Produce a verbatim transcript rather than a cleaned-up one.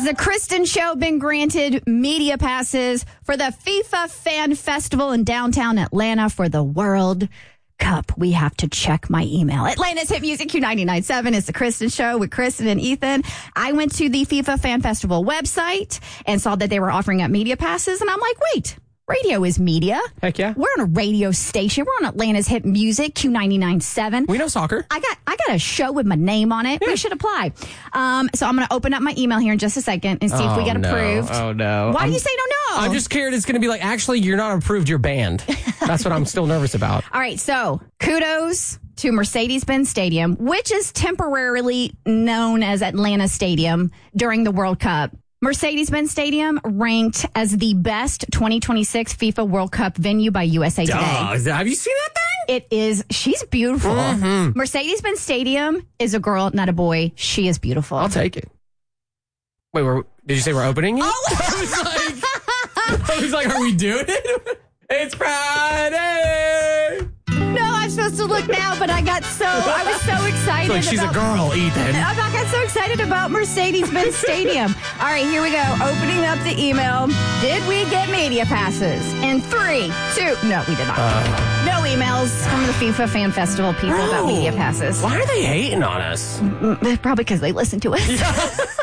Has the Kristen Show been granted media passes for the FIFA Fan Festival in downtown Atlanta for the World Cup? We have to check my email. Atlanta's Hit Music Q ninety-nine point seven is the Kristen Show with Kristen and Ethan. I went to the FIFA Fan Festival website and saw that they were offering up media passes, and I'm like, wait. Radio is media. Heck yeah. We're on a radio station. We're on Atlanta's Hit Music, Q ninety-nine point seven. We know soccer. I got I got a show with my name on it. Yeah. We should apply. Um, so I'm going to open up my email here in just a second and see oh, if we get no. approved. Oh, no. Why I'm, do you say no, no? I'm just scared it's going to be like, actually, you're not approved, you're banned. That's what I'm still nervous about. All right, so kudos to Mercedes-Benz Stadium, which is temporarily known as Atlanta Stadium during the World Cup. Mercedes-Benz Stadium ranked as the best twenty twenty-six FIFA World Cup venue by U S A Today. Duh, is that, have you seen that thing? It is. She's beautiful. Mm-hmm. Mercedes-Benz Stadium is a girl, not a boy. She is beautiful. I'll take it. Wait, we're, did you say we're opening it? Oh. I was like, I was like, are we doing it? It's Friday. No, I'm supposed to look now, but I got so, I was so excited. It's like she's about, a girl, Ethan. I got so excited about Mercedes-Benz Stadium. All right, here we go. Opening up the email. Did we get media passes? In three, two, no, we did not. Uh, no emails from the FIFA Fan Festival people bro, about media passes. Why are they hating on us? Probably because they listen to us.